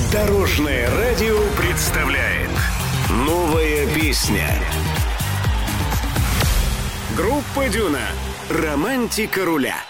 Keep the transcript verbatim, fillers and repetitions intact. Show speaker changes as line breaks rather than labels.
Дорожное радио представляет «Новая песня». Группа «Дюна». Романтика руля.